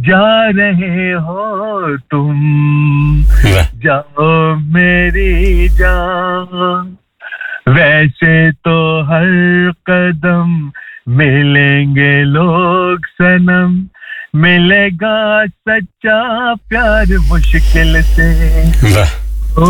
जा रहे हो तुम जाओ मेरी जान वैसे तो हर कदम मिलेंगे लोग सनम मिलेगा सच्चा प्यार मुश्किल से